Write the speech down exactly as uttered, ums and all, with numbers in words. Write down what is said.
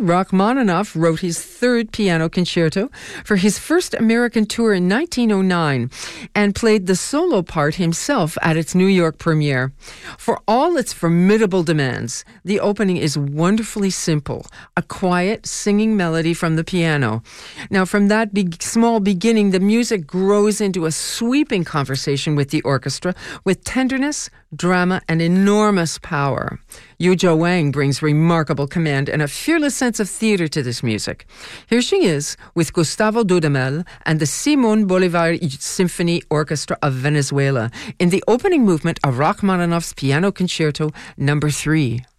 Rachmaninoff wrote his third piano concerto for his first American tour in nineteen oh nine and played the solo part himself at its New York premiere. For all its formidable demands, the opening is wonderfully simple, a quiet singing melody from the piano. Now, from that big, small beginning, the music grows into a sweeping conversation with the orchestra with tenderness, drama, and enormous power. Yu Jo Wang brings remarkable command and a fearless sense of theater to this music. Here she is with Gustavo Dudamel and the Simon Bolivar Symphony Orchestra of Venezuela in the opening movement of Rachmaninoff's Piano Concerto number three.